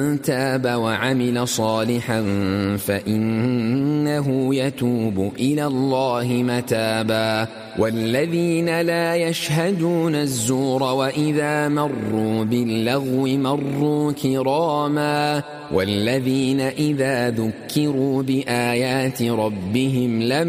تاب وعمل صالحا فإنه يتوب إلى الله متابا والذين لا يشهدون الزور وإذا مروا باللغو مروا كراما والذين إذا ذكروا بآيات ربهم لم